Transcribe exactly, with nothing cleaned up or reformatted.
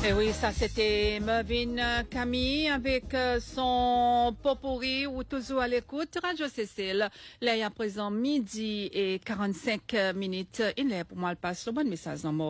Et oui, ça c'était Marvin Camille avec euh, son potpourri ou toujours à l'écoute. Radio Cécile, là il y a présent midi et quarante-cinq minutes. Il est pour moi le passe le bon message dans mon